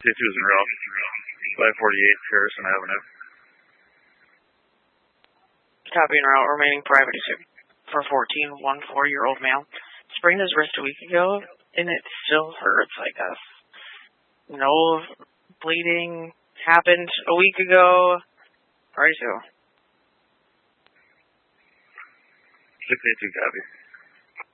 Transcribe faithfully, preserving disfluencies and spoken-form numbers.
Susan Route, five forty-eight Harrison Avenue. Copy en route, remaining private for fourteen, one four-year-old male. Sprained his wrist a week ago, and it still hurts, I guess. No bleeding happened a week ago. Alright, so. six eight two, copy.